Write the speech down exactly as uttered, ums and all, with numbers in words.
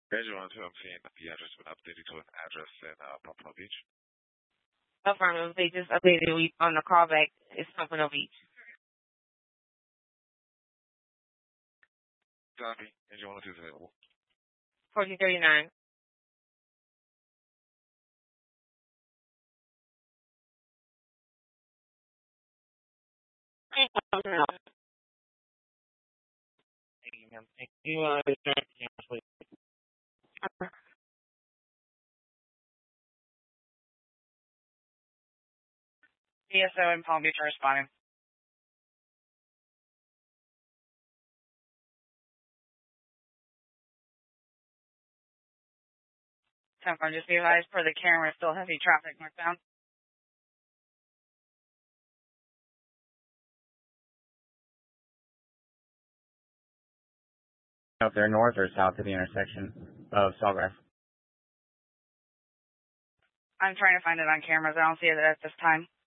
As you want to, I'm seeing that the address has been updated to an address in uh, Pompano Beach. Affirmative. They just updated we on the callback. It's Pompano Beach. Copy. As you want to, is available. fourteen thirty-nine. Thank you, ma'am. Thank you. Uh, please. D S O in Palm Beach are responding. ten four, just be advised per the camera, still heavy traffic northbound. If they're north or south of the intersection of Sawgrass. I'm trying to find it on cameras. I don't see it at this time.